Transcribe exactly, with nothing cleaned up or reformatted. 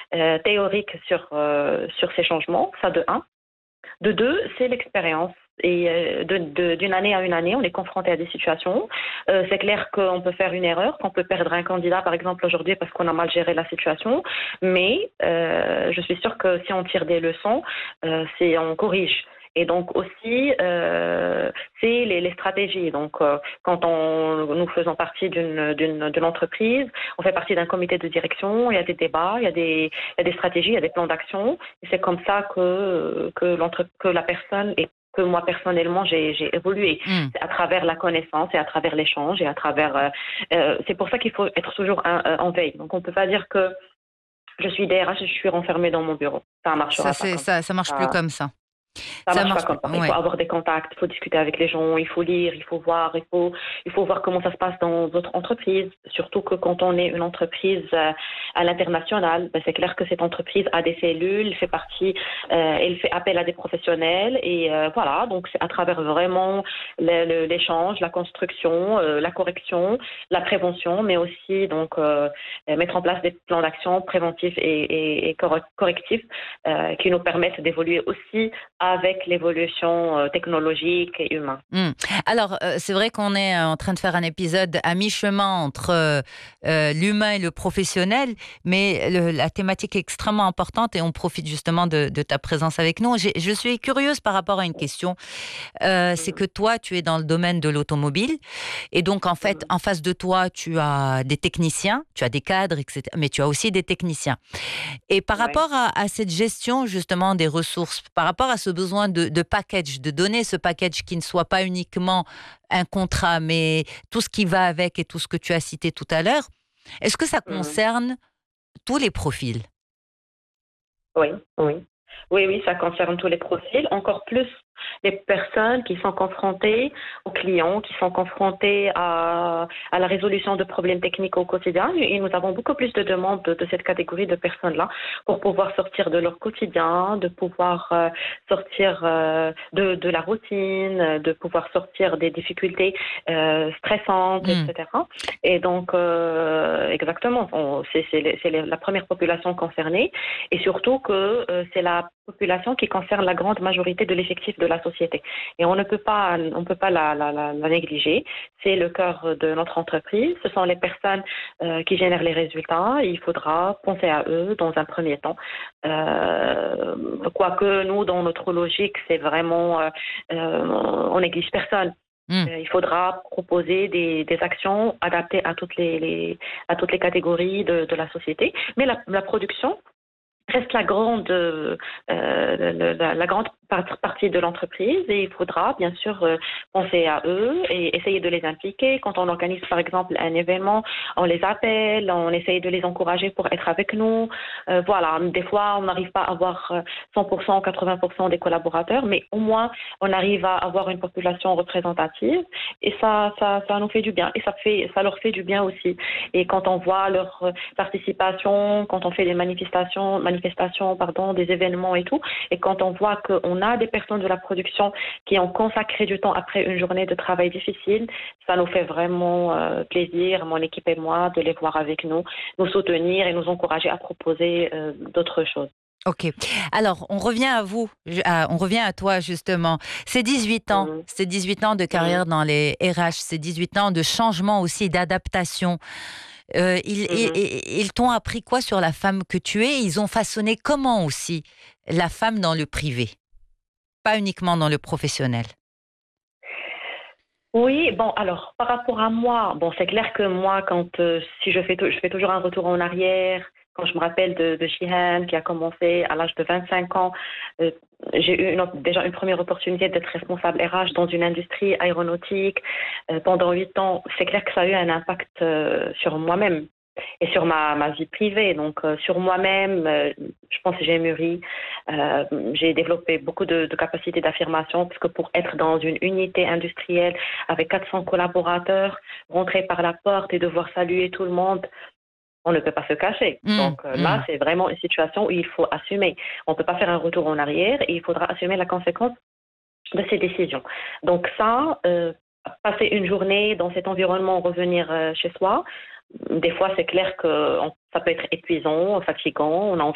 euh, théorique sur, euh, sur ces changements, ça de un. De deux, c'est l'expérience. Et euh, de, de, d'une année à une année, on est confronté à des situations. Euh, c'est clair qu'on peut faire une erreur, qu'on peut perdre un candidat, par exemple, aujourd'hui parce qu'on a mal géré la situation. Mais euh, je suis sûre que si on tire des leçons, euh, c'est, on corrige. Et donc aussi, euh, c'est les, les stratégies. Donc, euh, quand on, nous faisons partie d'une, d'une, d'une entreprise, on fait partie d'un comité de direction, il y a des débats, il y a des, il y a des stratégies, il y a des plans d'action. Et c'est comme ça que, que, l'entre, que la personne et que moi personnellement j'ai, j'ai évolué. Mm. C'est à travers la connaissance et à travers l'échange et à travers. Euh, euh, c'est pour ça qu'il faut être toujours un, euh, en veille. Donc, on ne peut pas dire que je suis D R H et je suis renfermée dans mon bureau. Ça ne Ça, marchera pas c'est, comme ça, ça marche ça. plus Ça, comme ça. ça Ça marche pas marche plus. comme ça. Il faut Ouais. avoir des contacts, il faut discuter avec les gens, il faut lire, il faut voir, il faut, il faut voir comment ça se passe dans d'autres entreprises. Surtout que quand on est une entreprise euh, à l'international, ben c'est clair que cette entreprise a des cellules, fait partie, euh, elle fait appel à des professionnels et euh, voilà. Donc c'est à travers vraiment le, le, l'échange, la construction, euh, la correction, la prévention, mais aussi donc euh, mettre en place des plans d'action préventifs et, et, et correctifs euh, qui nous permettent d'évoluer aussi avec l'évolution euh, technologique et humaine. Mmh. Alors, euh, c'est vrai qu'on est en train de faire un épisode à mi-chemin entre euh, euh, l'humain et le professionnel, mais le, la thématique est extrêmement importante et on profite justement de, de ta présence avec nous. J'ai, je suis curieuse par rapport à une question. Euh, c'est que toi, tu es dans le domaine de l'automobile et donc, en fait, en face de toi, tu as des techniciens, tu as des cadres, et cetera, mais tu as aussi des techniciens. Et par Ouais. rapport à, à cette gestion justement des ressources, par rapport à ce besoin de, de package, de donner ce package qui ne soit pas uniquement un contrat, mais tout ce qui va avec et tout ce que tu as cité tout à l'heure, est-ce que ça Mhm. concerne tous les profils? Oui, oui. Oui, oui, ça concerne tous les profils, encore plus les personnes qui sont confrontées aux clients, qui sont confrontées à, à la résolution de problèmes techniques au quotidien. Et nous avons beaucoup plus de demandes de, de cette catégorie de personnes-là pour pouvoir sortir de leur quotidien, de pouvoir euh, sortir euh, de, de la routine, de pouvoir sortir des difficultés euh, stressantes, Mmh. et cetera. Et donc, euh, exactement, on, c'est, c'est, les, c'est les, la première population concernée. Et surtout que euh, c'est la population qui concerne la grande majorité de l'effectif de la société. Et on ne peut pas, on ne peut pas la, la, la, la négliger. C'est le cœur de notre entreprise. Ce sont les personnes euh, qui génèrent les résultats. Et il faudra penser à eux dans un premier temps. Euh, quoique nous, dans notre logique, c'est vraiment, euh, euh, on néglige personne. Mmh. Il faudra proposer des, des actions adaptées à toutes les, les, à toutes les catégories de, de la société. Mais la, la production reste la grande, euh, la, la grande partie de l'entreprise et il faudra bien sûr euh, penser à eux et essayer de les impliquer. Quand on organise par exemple un événement, on les appelle, on essaye de les encourager pour être avec nous. Euh, voilà, des fois on n'arrive pas à avoir cent pour cent, quatre-vingts pour cent des collaborateurs, mais au moins on arrive à avoir une population représentative et ça, ça, ça nous fait du bien et ça, fait, ça leur fait du bien aussi. Et quand on voit leur participation, quand on fait des manifestations, manifestations pardon, des événements et tout, et quand on voit qu'on a des personnes de la production qui ont consacré du temps après une journée de travail difficile, ça nous fait vraiment euh, plaisir, mon équipe et moi, de les voir avec nous, nous soutenir et nous encourager à proposer euh, d'autres choses. Ok. Alors, on revient à vous, à, on revient à toi justement. C'est dix-huit ans, Mmh. c'est dix-huit ans de carrière Mmh. dans les R H, c'est dix-huit ans de changement aussi, d'adaptation. Euh, ils, ils, Mmh. ils t'ont appris quoi sur la femme que tu es? Ils ont façonné comment aussi la femme dans le privé, pas uniquement dans le professionnel. Oui, bon, alors, par rapport à moi, bon, c'est clair que moi, quand, euh, si je fais, je fais toujours un retour en arrière, quand je me rappelle de, de Shihan, qui a commencé à l'âge de vingt-cinq ans, euh, j'ai eu une, déjà une première opportunité d'être responsable R H dans une industrie aéronautique euh, pendant huit ans. C'est clair que ça a eu un impact euh, sur moi-même et sur ma, ma vie privée. Donc, euh, sur moi-même, euh, je pense que j'ai mûri. Euh, j'ai développé beaucoup de, de capacités d'affirmation parce que pour être dans une unité industrielle avec quatre cents collaborateurs, rentrer par la porte et devoir saluer tout le monde, on ne peut pas se cacher. Mmh, Donc euh, mmh. là, c'est vraiment une situation où il faut assumer. On ne peut pas faire un retour en arrière et il faudra assumer la conséquence de ces décisions. Donc ça, euh, passer une journée dans cet environnement, revenir euh, chez soi, des fois c'est clair que on, ça peut être épuisant, fatigant, on a envie